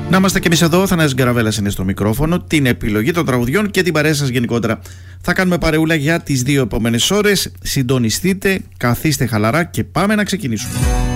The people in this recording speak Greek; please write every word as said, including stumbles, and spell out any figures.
Να είμαστε και εμείς εδώ, ο Θανάσης Γκαραβέλας είναι στο μικρόφωνο, την επιλογή των τραγουδιών και την παρέα σας γενικότερα. Θα κάνουμε παρεούλα για τις δύο επόμενες ώρες. Συντονιστείτε, καθίστε χαλαρά και πάμε να ξεκινήσουμε.